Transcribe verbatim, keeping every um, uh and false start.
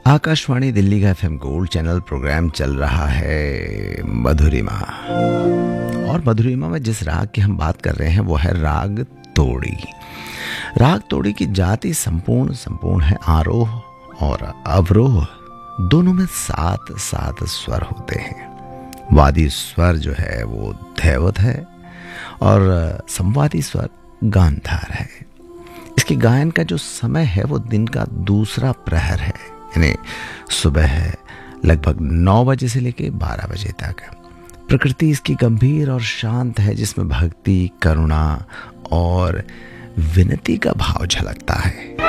आकाशवाणी दिल्ली का FM gold channel programme चल रहा है मधुरिमा। और मधुरिमा में जिस राग की हम बात कर रहे हैं वो है राग तोड़ी। राग तोड़ी की जाति संपूर्ण संपूर्ण है। आरोह और अवरोह दोनों में सात सात स्वर होते हैं। वादी स्वर जो है वो धैवत है और संवादी स्वर गांधार है। इसके गायन का जो समय है वो दिन का दूसरा प्रहर है, यानी सुबह है लगभग नौ बजे से लेकर बारह बजे तक। प्रकृति इसकी गंभीर और शांत है, जिसमें भक्ति, करुणा और विनती का भाव झलकता है।